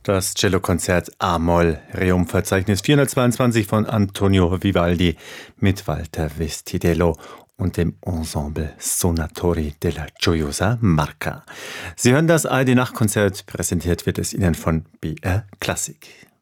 Das Cellokonzert A-Moll, Rerum-Verzeichnis 422 von Antonio Vivaldi mit Walter Vestidello und dem Ensemble Sonatori della Gioiosa Marca. Sie hören das ARD-Nachtkonzert, präsentiert wird es Ihnen von BR Klassik.